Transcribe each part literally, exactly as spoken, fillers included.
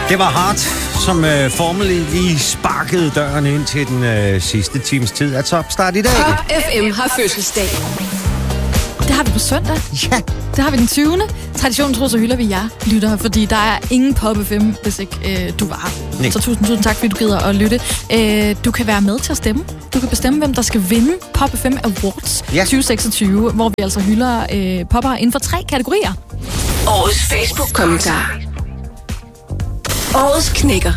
Det var Hart, som øh, formelig lige sparkede døren ind til den øh, sidste times tid af Topstart i dag. Pop F M har fødselsdag. Det har vi på søndag. Ja. Det har vi den tyvende Traditionen tro, så hylder vi jer lytter, fordi der er ingen Pop F M, hvis ikke øh, du var her. Nej. Så tusind, tusind tak, fordi du gider at lytte. Øh, du kan være med til at stemme. Du kan bestemme, hvem der skal vinde Pop F M Awards Ja. tyve seksogtyve, hvor vi altså hylder øh, popper inden for tre kategorier. Årets Facebook-kommentar. Årets knækker.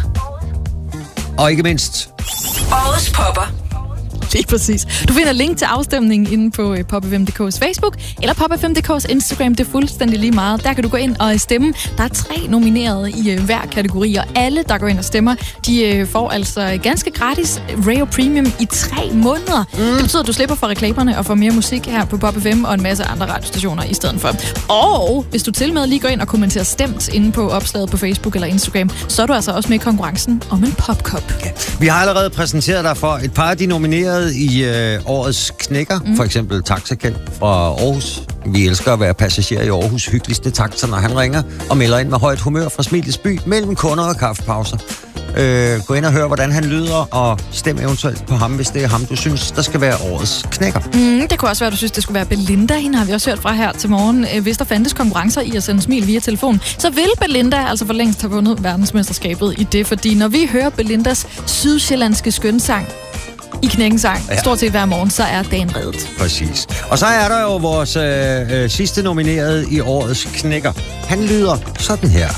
Og ikke mindst, Årets popper. Lige præcis. Du finder link til afstemningen inde på uh, pop f m punktum d k's Facebook eller pop f m punktum d k's Instagram. Det er fuldstændig lige meget. Der kan du gå ind og stemme. Der er tre nominerede i uh, hver kategori, og alle, der går ind og stemmer, de uh, får altså ganske gratis Radio Premium i tre måneder. Mm. Det betyder, at du slipper for reklamerne og får mere musik her på Pop F M og en masse andre radiostationer i stedet for. Og hvis du til med lige går ind og kommenterer stemt inde på opslaget på Facebook eller Instagram, så er du altså også med i konkurrencen om en popkop. ja. Vi har allerede præsenteret dig for et par af de nominerede i øh, årets knækker. Mm. For eksempel Taxaken fra Aarhus. Vi elsker at være passager i Aarhus hyggeligste taxa, når han ringer og melder ind med højt humør fra Smilets by mellem kunder og kaffepauser. Øh, gå ind og hør, hvordan han lyder, og stem eventuelt på ham, hvis det er ham, du synes, der skal være årets knækker. Mm, det kunne også være, at du synes, det skulle være Belinda. Hende har vi også hørt fra her til morgen. Hvis der fandtes konkurrencer i at sende smil via telefon, så vil Belinda altså for længst have vundet verdensmesterskabet i det. Fordi når vi hører Belindas sydsjællandske skønsang i knækkensang, ja. Stort set hver morgen, så er dagen reddet. Præcis. Og så er der jo vores øh, øh, sidste nominerede i årets knækker. Han lyder sådan her.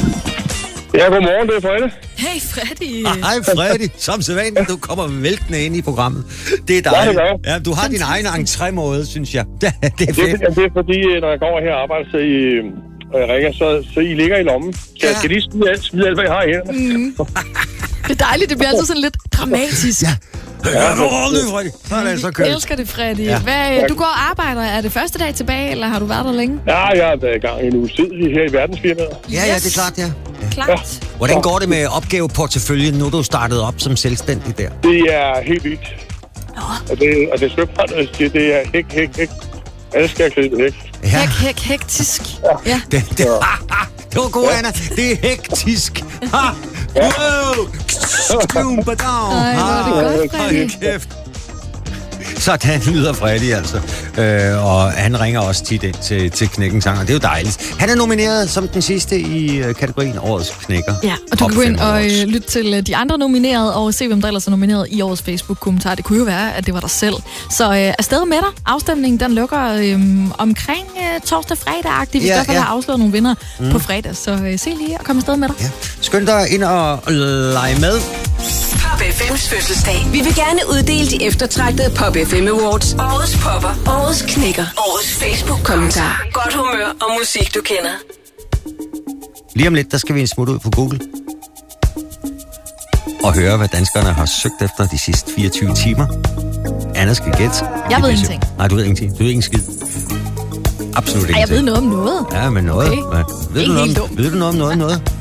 Ja, godmorgen, det er Freddy. Hey Freddy! Hej Freddy, som sædvanligt, du kommer væltende ind i programmet. Det er Ja, dejligt. det gør. Ja, du har din egen entrémåde, synes jeg. Det, det er Det, fedt. er- det er fordi, når jeg kommer her og arbejder, så I, og jeg ringer, så, så I ligger i lommen. Så jeg Ja. skal lige smide alt, smide alt, hvad jeg har her. Mm. Det er dejligt, det bliver altid sådan lidt dramatisk. Ja. Hør nu ordentligt, Freddy. Så er det altså Jeg kørt. elsker det, Freddy. Ja. Hvad, du går og arbejder. Er det første dag tilbage, eller har du været der længe? Ja, jeg har været i gang i en uge tid her i verdensfirmaet. Ja, ja, det er klart, ja. Klart. Hvordan går det med opgaveporteføljen, nu er du startet op som selvstændig der? Det er helt vildt. Og det, og det skal bare noget, det, det er hæk, hæk, hæk. Alle skal klippe hæk. Ja. Hæk, hæk, hektisk. Ja. Det, det, det var god, Anna. Det er hektisk. Ha! Wow! Skum på down. Ej, hvor er det godt, Freddy. Hold kæft. Sådan lyder Freddy altså. Øh, og han ringer også tit ind til, til Knækkensang, og det er jo dejligt. Han er nomineret som den sidste i øh, kategorien Årets Knækker. Ja, og du Top kan gå ind fem og awards. øh, lytte til øh, de andre nominerede, og se, hvem der ellers er nomineret i årets Facebook-kommentar. Det kunne jo være, at det var dig selv. Så øh, afsted med dig. Afstemningen, den lukker øh, omkring øh, torsdag-fredag-agtigt. Vi Ja, skal i hvert fald ja. have afsløret nogle vinder mm. på fredag. Så øh, se lige og kom afsted med dig. Ja. Skynd dig ind og lege med. Pop F M's fødselsdag. Vi vil gerne uddele de eftertragtede Pop F M Awards. Årets popper. Årets knækker. Årets Facebook-kommentar. Godt humør og musik, du kender. Lige om lidt, der skal vi en smut ud på Google og høre, hvad danskerne har søgt efter de sidste fireogtyve timer. Anna skal gætte. Jeg ved ingenting. Nej, du ved ingenting. Du ved ikke en skid. Absolut Ej, ingenting. jeg ved noget om noget. Ja, men noget. Okay. Hvad? Ved, Ikke du noget helt om, dumt. ved du noget om noget? noget?